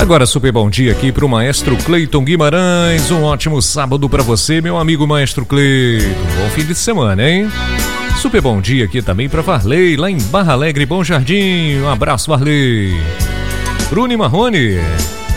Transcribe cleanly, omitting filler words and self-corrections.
Agora, super bom dia aqui pro maestro Cleiton Guimarães. Um ótimo sábado pra você, meu amigo maestro Cleiton. Bom fim de semana, hein? Super bom dia aqui também pra Varley, lá em Barra Alegre, Bom Jardim. Um abraço, Varley. Bruno e Marrone.